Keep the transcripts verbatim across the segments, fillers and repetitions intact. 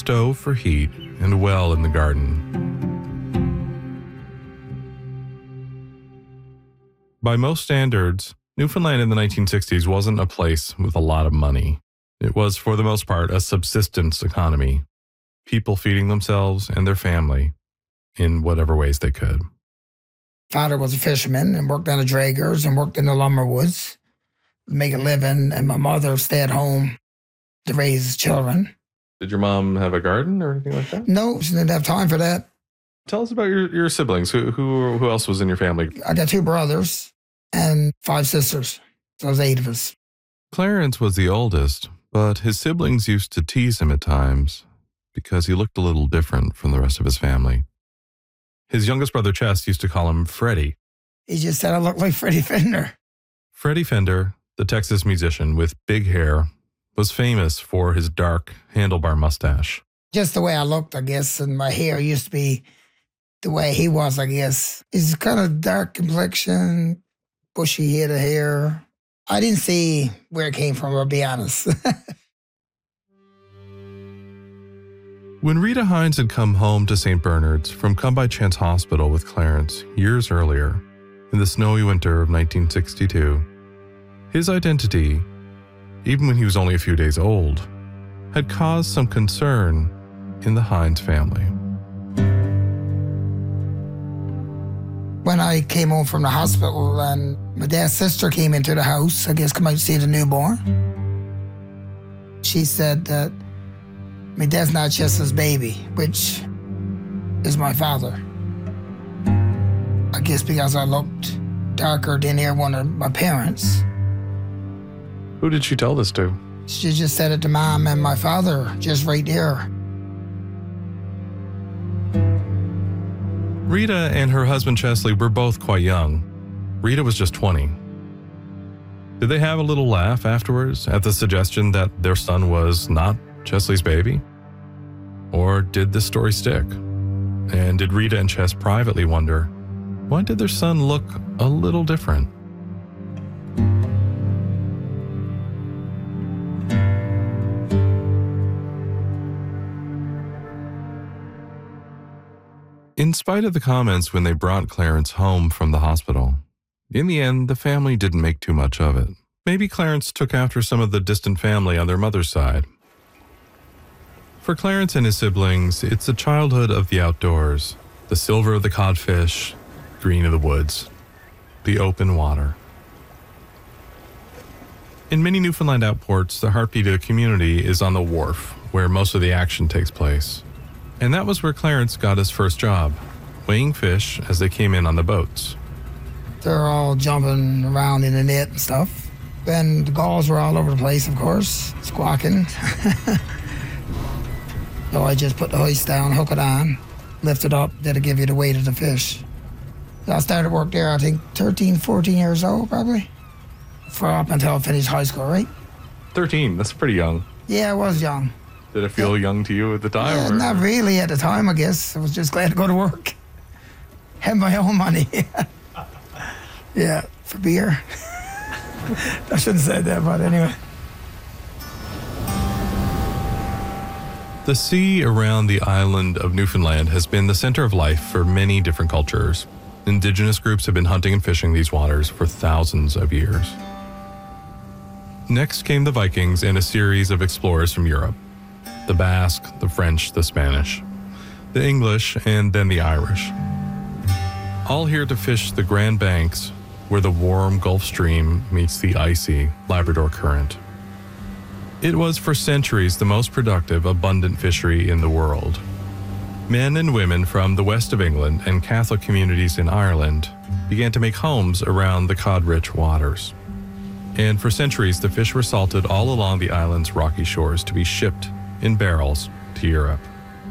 stove for heat, and a well in the garden. By most standards, Newfoundland in the nineteen sixties wasn't a place with a lot of money. It was, for the most part, a subsistence economy. People feeding themselves and their family in whatever ways they could. Father was a fisherman and worked on the draggers and worked in the lumber woods to make a living, and my mother stayed home to raise children. Did your mom have a garden or anything like that? No, she didn't have time for that. Tell us about your, your siblings. Who, who who else was in your family? I got two brothers and five sisters. So there's eight of us. Clarence was the oldest, but his siblings used to tease him at times because he looked a little different from the rest of his family. His youngest brother, Chess, used to call him Freddie. He just said I looked like Freddie Fender. Freddie Fender, the Texas musician with big hair, was famous for his dark handlebar mustache. Just the way I looked, I guess, and my hair used to be the way he was, I guess. He's kind of dark complexion, bushy head of hair. I didn't see where it came from, I'll be honest. When Rita Hines had come home to Saint Bernard's from Come By Chance Hospital with Clarence years earlier, in the snowy winter of nineteen sixty-two, his identity, even when he was only a few days old, had caused some concern in the Hines family. When I came home from the hospital and my dad's sister came into the house, I guess come out to see the newborn, she said that my dad's not just his baby, which is my father. I guess because I looked darker than either one of my parents. Who did she tell this to? She just said it to Mom and my father, just right there. Rita and her husband Chesley were both quite young. Rita was just twenty. Did they have a little laugh afterwards at the suggestion that their son was not Chesley's baby? Or did this story stick? And did Rita and Chess privately wonder, why did their son look a little different? In spite of the comments when they brought Clarence home from the hospital, in the end, the family didn't make too much of it. Maybe Clarence took after some of the distant family on their mother's side. For Clarence and his siblings, it's a childhood of the outdoors, the silver of the codfish, green of the woods, the open water. In many Newfoundland outports, the heartbeat of the community is on the wharf, where most of the action takes place. And that was where Clarence got his first job, weighing fish as they came in on the boats. They're all jumping around in the net and stuff. And the gulls were all over the place, of course, squawking. So I just put the hoist down, hook it on, lift it up, that'll give you the weight of the fish. So I started work there, I think, thirteen, fourteen years old, probably, for up until I finished high school, right? thirteen, that's pretty young. Yeah, I was young. Did it feel yeah. young to you at the time? Yeah, or? Not really at the time, I guess. I was just glad to go to work. Have my own money. Yeah, for beer. I shouldn't have said that, but anyway. The sea around the island of Newfoundland has been the center of life for many different cultures. Indigenous groups have been hunting and fishing these waters for thousands of years. Next came the Vikings and a series of explorers from Europe. The Basque, the French, the Spanish, the English, and then the Irish. All here to fish the Grand Banks where the warm Gulf Stream meets the icy Labrador Current. It was for centuries the most productive, abundant fishery in the world. Men and women from the west of England and Catholic communities in Ireland began to make homes around the cod-rich waters. And for centuries, the fish were salted all along the island's rocky shores to be shipped in barrels to Europe.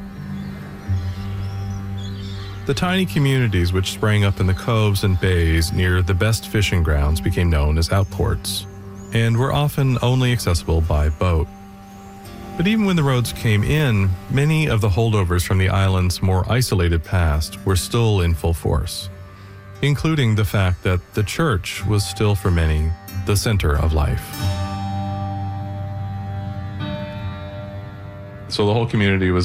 The tiny communities which sprang up in the coves and bays near the best fishing grounds became known as outports, and were often only accessible by boat. But even when the roads came in, many of the holdovers from the island's more isolated past were still in full force, including the fact that the church was still for many the center of life. So the whole community was